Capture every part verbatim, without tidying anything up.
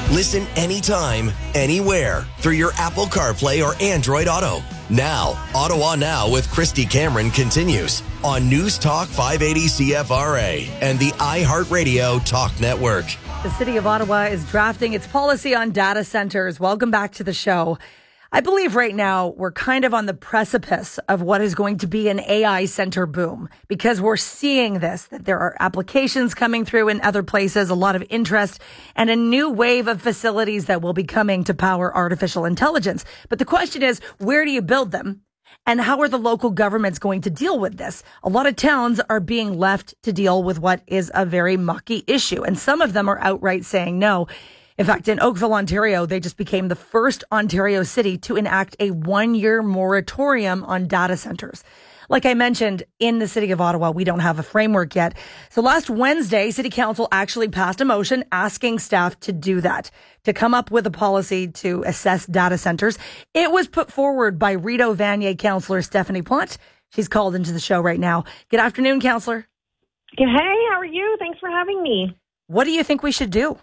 Listen anytime, anywhere through your Apple CarPlay or Android Auto. Now, Ottawa Now with Christy Cameron continues on News Talk five eighty C F R A and the iHeartRadio Talk Network. The City of Ottawa is drafting its policy on data centers. Welcome back to the show. I believe right now we're kind of on the precipice of what is going to be an A I center boom, because we're seeing this, that there are applications coming through in other places, a lot of interest, and a new wave of facilities that will be coming to power artificial intelligence. But the question is, where do you build them? And how are the local governments going to deal with this? A lot of towns are being left to deal with what is a very mucky issue, and some of them are outright saying no. In fact, in Oakville, Ontario, they just became the first Ontario city to enact a one-year moratorium on data centers. Like I mentioned, in the City of Ottawa, we don't have a framework yet. So last Wednesday, City Council actually passed a motion asking staff to do that, to come up with a policy to assess data centers. It was put forward by Rideau Vanier Councillor Stephanie Plante. She's called into the show right now. Good afternoon, Councillor. Hey, how are you? Thanks for having me. What do you think we should do?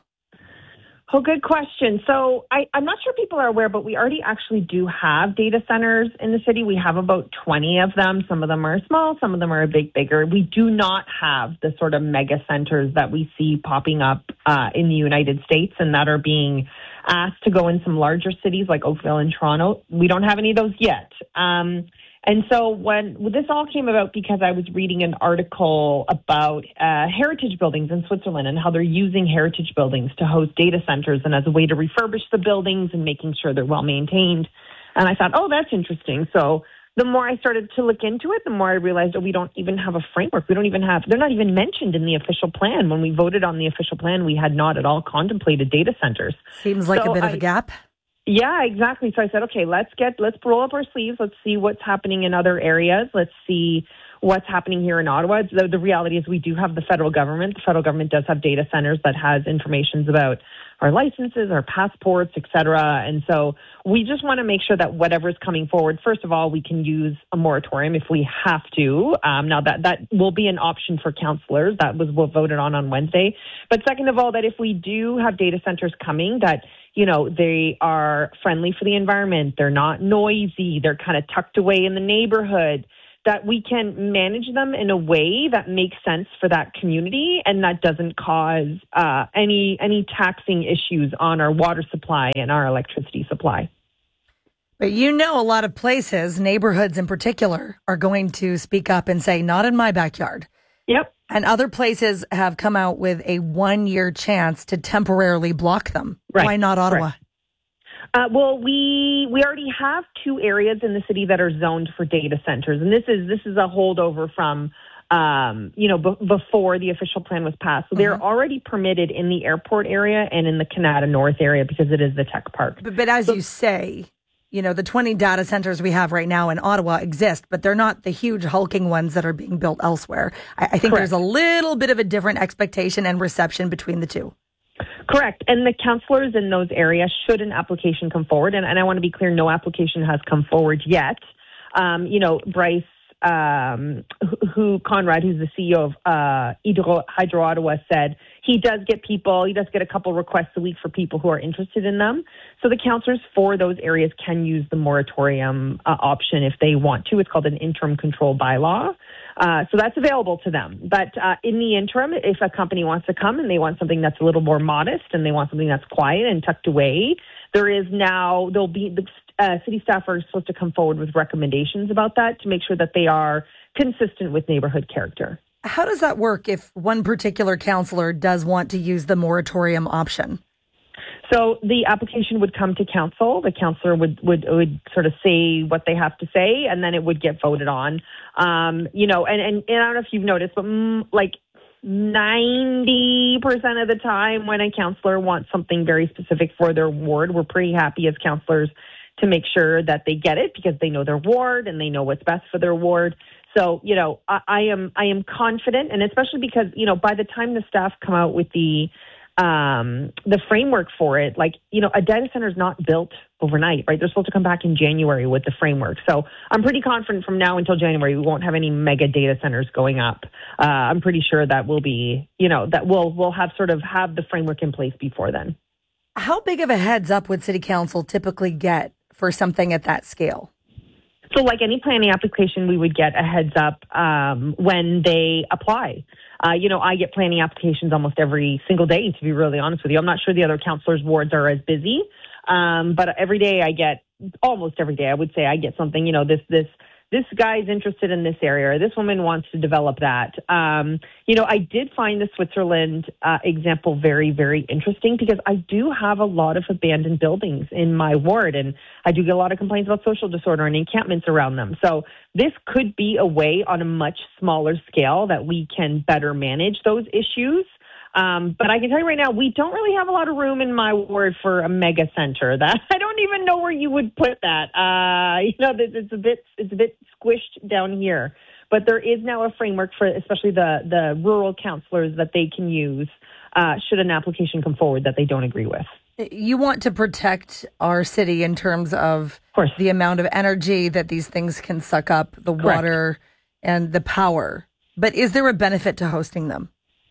Oh, good question. So I, I'm not sure people are aware, but we already actually do have data centers in the city. We have about twenty of them. Some of them are small, some of them are a bit bigger. We do not have the sort of mega centers that we see popping up uh, in the United States and that are being asked to go in some larger cities like Oakville and Toronto. We don't have any of those yet. Um, And so when well, this all came about because I was reading an article about uh, heritage buildings in Switzerland and how they're using heritage buildings to host data centers and as a way to refurbish the buildings and making sure they're well maintained. And I thought, oh, that's interesting. So the more I started to look into it, the more I realized, oh, we don't even have a framework. We don't even have, they're not even mentioned in the official plan. When we voted on the official plan, we had not at all contemplated data centers. Seems like so a bit I, of a gap. Yeah, exactly. So I said, okay, let's get, let's roll up our sleeves. Let's see what's happening in other areas. Let's see what's happening here in Ottawa. The, the reality is we do have the federal government. The federal government does have data centers that has information about our licenses, our passports, et cetera. And so we just want to make sure that whatever's coming forward, first of all, we can use a moratorium if we have to. Um, now that, that will be an option for councillors. That was what voted on on Wednesday. But second of all, that if we do have data centers coming, that you know, they are friendly for the environment. They're not noisy. They're kind of tucked away in the neighborhood, that we can manage them in a way that makes sense for that community and that doesn't cause uh, any any taxing issues on our water supply and our electricity supply. But you know, a lot of places, neighborhoods in particular, are going to speak up and say, not in my backyard. Yep. And other places have come out with a one-year chance to temporarily block them. Right. Why not Ottawa? Right. Uh, well, we we already have two areas in the city that are zoned for data centers, and this is this is a holdover from um, you know b- before the official plan was passed. So mm-hmm. they're already permitted in the airport area and in the Canada North area because it is the tech park. But, but as so, you say, you know, the twenty data centers we have right now in Ottawa exist, but they're not the huge hulking ones that are being built elsewhere. I, I think correct. There's a little bit of a different expectation and reception between the two. Correct. And the councillors in those areas, should an application come forward, and, and I want to be clear, no application has come forward yet. Um, you know, Bryce, um, who, who Conrad, who's the C E O of uh, Hydro, Hydro Ottawa, said he does get people, he does get a couple requests a week for people who are interested in them. So the councillors for those areas can use the moratorium uh, option if they want to. It's called an interim control bylaw. Uh, so that's available to them. But uh, in the interim, if a company wants to come and they want something that's a little more modest and they want something that's quiet and tucked away, there is now, there'll be, the uh, city staff are supposed to come forward with recommendations about that to make sure that they are consistent with neighborhood character. How does that work if one particular councillor does want to use the moratorium option? So the application would come to council. The councillor would, would would sort of say what they have to say, and then it would get voted on. Um, you know, and, and, and I don't know if you've noticed, but mm, like ninety percent of the time when a councillor wants something very specific for their ward, we're pretty happy as councillors to make sure that they get it because they know their ward and they know what's best for their ward. So, you know, I, I am I am confident, and especially because, you know, by the time the staff come out with the um, the framework for it, like, you know, a data center is not built overnight, right? They're supposed to come back in January with the framework. So I'm pretty confident from now until January, we won't have any mega data centers going up. Uh, I'm pretty sure that we'll be, you know, that we'll, we'll have sort of have the framework in place before then. how big of a heads up would City Council typically get for something at that scale? So like any planning application, we would get a heads up um, when they apply. Uh, you know, I get planning applications almost every single day, to be really honest with you. I'm not sure the other councillors' wards are as busy, um, but every day I get, almost every day, I would say I get something, you know, this, this, this guy's interested in this area, or this woman wants to develop that. Um, you know, I did find the Switzerland uh, example very, very interesting because I do have a lot of abandoned buildings in my ward, and I do get a lot of complaints about social disorder and encampments around them. So this could be a way on a much smaller scale that we can better manage those issues. Um, but I can tell you right now, we don't really have a lot of room in my ward for a mega center. That I don't even know where you would put that. Uh, you know, it's a bit it's a bit squished down here. But there is now a framework for, especially the the rural councillors, that they can use uh, should an application come forward that they don't agree with. You want to protect our city in terms of, of the amount of energy that these things can suck up, the Correct. water and the power. But is there a benefit to hosting them?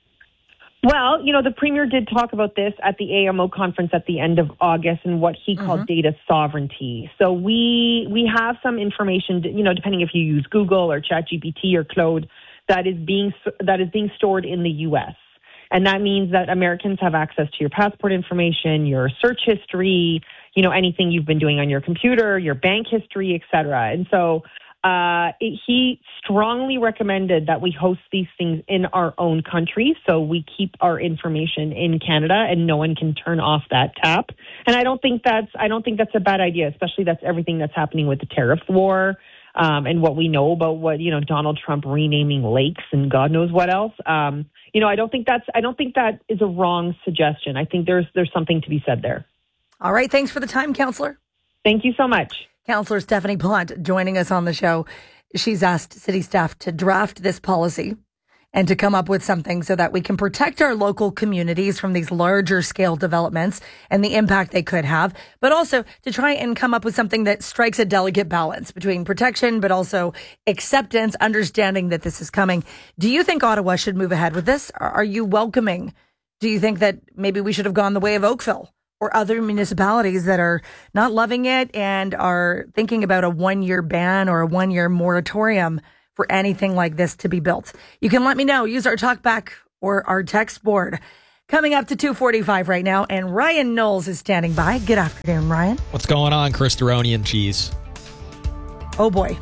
Well, you know, the Premier did talk about this at the A M O conference at the end of August and what he called mm-hmm. data sovereignty. So we we have some information, you know, depending if you use Google or ChatGPT or Claude, that is being that is being stored in the U S. And that means that Americans have access to your passport information, your search history, you know, anything you've been doing on your computer, your bank history, et cetera. And so Uh, it, he strongly recommended that we host these things in our own country, so we keep our information in Canada and no one can turn off that tap. And I don't think that's I don't think that's a bad idea, especially that's everything that's happening with the tariff war um, and what we know about what you know Donald Trump renaming lakes and God knows what else. Um, you know, I don't think that's I don't think that is a wrong suggestion. I think there's there's something to be said there. All right, thanks for the time, Councillor. Thank you so much. Councillor Stephanie Plante joining us on the show. She's asked city staff to draft this policy and to come up with something so that we can protect our local communities from these larger scale developments and the impact they could have, but also to try and come up with something that strikes a delicate balance between protection, but also acceptance, understanding that this is coming. Do you think Ottawa should move ahead with this? Are you welcoming? Do you think that maybe we should have gone the way of Oakville or other municipalities that are not loving it and are thinking about a one-year ban or a one-year moratorium for anything like this to be built? You can let me know. Use our talkback or our text board. Coming up to two forty-five right now, and Ryan Knowles is standing by. Good afternoon, Ryan. What's going on, Christeroni and cheese? Oh, boy.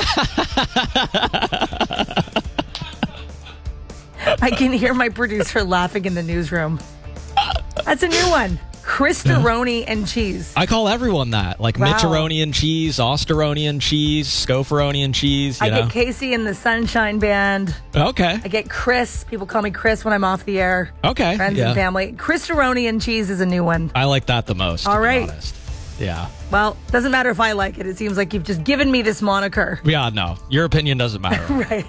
I can hear my producer laughing in the newsroom. That's a new one. Christeroni and cheese. I call everyone that. Like wow. Mitcheroni and cheese, Osteroni and cheese, Scoferoni and cheese. You I know? get Casey in the Sunshine Band. Okay. I get Chris. People call me Chris when I'm off the air. Okay. Friends yeah. and family. Christeroni and cheese is a new one. I like that the most. All to right. Be honest. Yeah. Well, doesn't matter if I like it. It seems like you've just given me this moniker. Yeah, no. Your opinion doesn't matter. Right.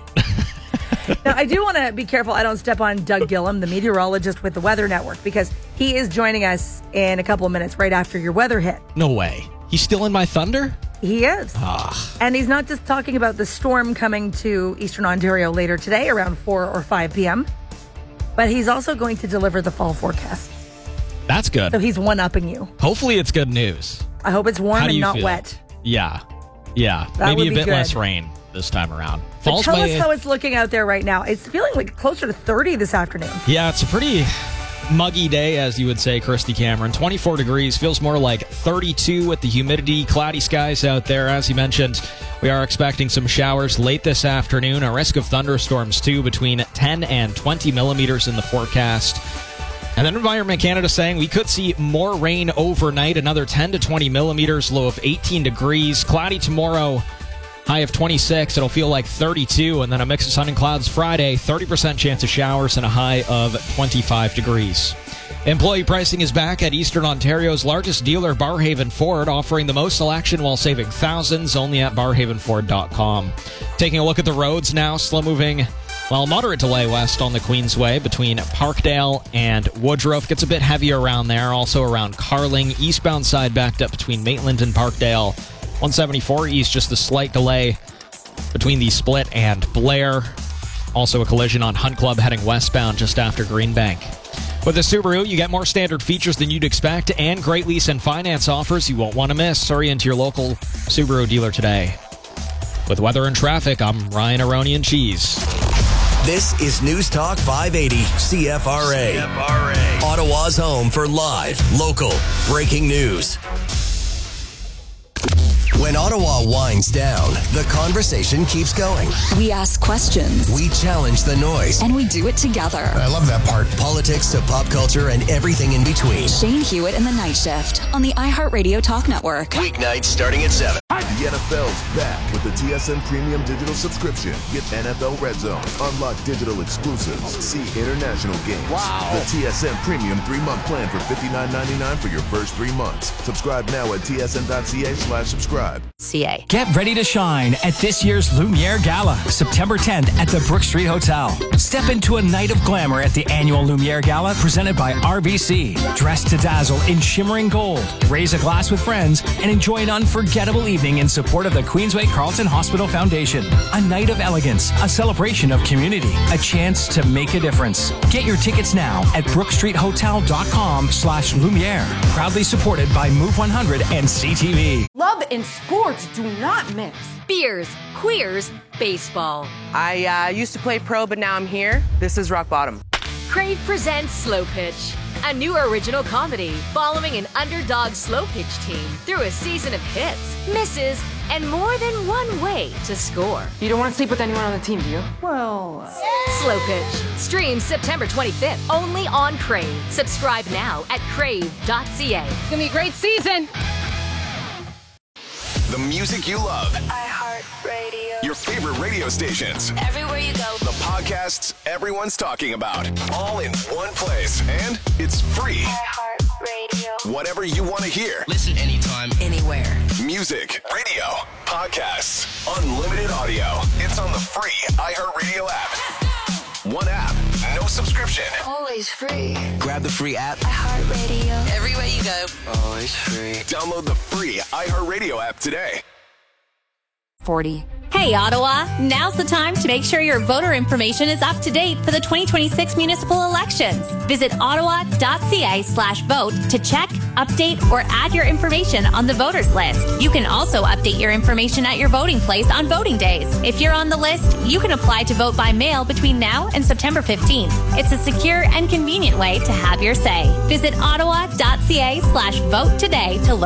Now, I do want to be careful I don't step on Doug Gillum, the meteorologist with the Weather Network, because he is joining us in a couple of minutes right after your weather hit. No way. He's still in my thunder? He is. Ah. And he's not just talking about the storm coming to Eastern Ontario later today around four or five p.m., but he's also going to deliver the fall forecast. That's good. So he's one-upping you. Hopefully it's good news. I hope it's warm and not feel? wet. Yeah. Yeah. That Maybe a bit good. less rain this time around. But tell way, us how it's looking out there right now. It's feeling like closer to thirty this afternoon. Yeah, it's a pretty muggy day, as you would say, Christy Cameron. twenty-four degrees, feels more like thirty-two with the humidity, cloudy skies out there. As you mentioned, we are expecting some showers late this afternoon. A risk of thunderstorms, too, between ten and twenty millimeters in the forecast. And then Environment Canada saying we could see more rain overnight, another ten to twenty millimeters, low of eighteen degrees. Cloudy tomorrow, high of twenty-six. It'll feel like thirty-two, and then a mix of sun and clouds Friday, thirty percent chance of showers and a high of twenty-five degrees. Employee pricing is back at Eastern Ontario's largest dealer, Barhaven Ford, offering the most selection while saving thousands, only at barhaven ford dot com. Taking a look at the roads now, slow moving, well, moderate delay west on the Queensway between Parkdale and Woodruff. Gets a bit heavier around there, also around Carling. Eastbound side backed up between Maitland and Parkdale. one seventy-four east, just a slight delay between the Split and Blair. Also a collision on Hunt Club heading westbound just after Greenbank. With a Subaru, you get more standard features than you'd expect and great lease and finance offers you won't want to miss. Hurry into your local Subaru dealer today. With weather and traffic, I'm Ryan Aronian Cheese. This is News Talk five eighty C F R A. C F R A. Ottawa's home for live, local, breaking news. When Ottawa winds down, the conversation keeps going. We ask questions. We challenge the noise. And we do it together. I love that part. Politics to pop culture and everything in between. Shane Hewitt in the Night Shift on the iHeartRadio Talk Network. Weeknights starting at seven. The N F L's back with the T S N Premium Digital Subscription. Get N F L Red Zone, unlock digital exclusives, see international games. Wow. The T S N Premium three-month plan for fifty-nine ninety-nine for your first three months. Subscribe now at tsn.ca slash subscribe. C A. Get ready to shine at this year's Lumiere Gala, September tenth at the Brook Street Hotel. Step into a night of glamour at the annual Lumiere Gala presented by R B C. Dress to dazzle in shimmering gold, raise a glass with friends, and enjoy an unforgettable evening in support of the Queensway Carleton Hospital Foundation. A night of elegance, a celebration of community, a chance to make a difference. Get your tickets now at brookstreethotel.com slash Lumiere. Proudly supported by Move one hundred and C T V. Love and sports do not mix. Beers, queers, baseball. I uh, used to play pro, but now I'm here. This is rock bottom. Crave presents Slow Pitch, a new original comedy following an underdog slow pitch team through a season of hits, misses, and more than one way to score. You don't want to sleep with anyone on the team, do you? Well... Slow Pitch. Streams September twenty-fifth, only on Crave. Subscribe now at crave dot c a. It's going to be a great season. The music you love. iHeartRadio. Your favorite radio stations. Everywhere you go. The podcasts everyone's talking about. All in one place. And it's free. iHeartRadio. Whatever you want to hear. Listen anytime. Anywhere. Music, radio, podcasts, unlimited audio. It's on the free iHeartRadio app. One app, no subscription. Always free. Grab the free app. iHeartRadio. Everywhere you go. Always free. Download the free iHeartRadio app today. forty. Hey Ottawa, now's the time to make sure your voter information is up to date for the twenty twenty-six municipal elections. Visit ottawa.ca slash vote to check, update, or add your information on the voters list. You can also update your information at your voting place on voting days. If you're on the list, you can apply to vote by mail between now and September fifteenth. It's a secure and convenient way to have your say. Visit ottawa.ca slash vote today to learn